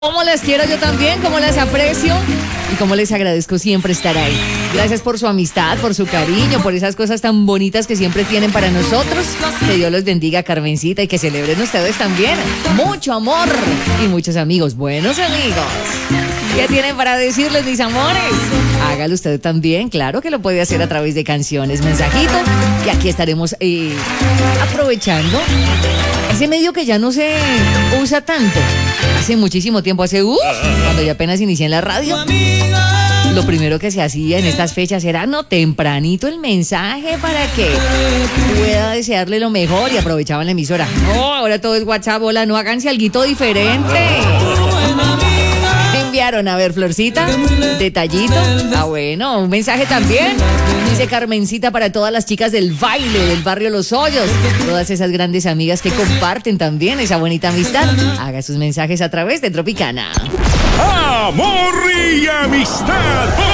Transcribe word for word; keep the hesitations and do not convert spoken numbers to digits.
Cómo las quiero yo también, cómo las aprecio y cómo les agradezco siempre estar ahí. Gracias por su amistad, por su cariño, por esas cosas tan bonitas que siempre tienen para nosotros. Que Dios los bendiga, Carmencita, y que celebren ustedes también. Mucho amor y muchos amigos, buenos amigos. ¿Qué tienen para decirles, mis amores? Hágalo usted también, claro que lo puede hacer a través de canciones, mensajitos. Y aquí estaremos eh, aprovechando ese medio que ya no se usa tanto. Hace muchísimo tiempo, hace uh, cuando yo apenas inicié en la radio, lo primero que se hacía en estas fechas era no tempranito el mensaje para que pueda desearle lo mejor y aprovechaban la emisora. No, ahora todo es WhatsApp, hola, no háganse alguito diferente. Enviaron, a ver, Florcita, detallito. Ah, bueno, un mensaje también. Dice Carmencita para todas las chicas del baile del barrio Los Hoyos. Todas esas grandes amigas que comparten también esa bonita amistad. Haga sus mensajes a través de Tropicana. Amor y amistad